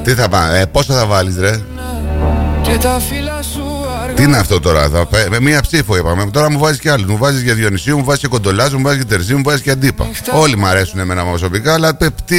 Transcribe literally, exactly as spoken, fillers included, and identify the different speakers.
Speaker 1: Τι θα πάμε, ε, πόσο θα βάλεις ρε? Τι είναι αυτό τώρα, θα, με μία ψήφο είπαμε. Τώρα μου βάζεις και άλλους. Μου βάζεις για Διονυσίου, μου βάζεις και Κοντολάζο, μου βάζεις και Τερζή, μου βάζεις και Αντίπα. Όλοι μου αρέσουν εμένα προσωπικά, αλλά τι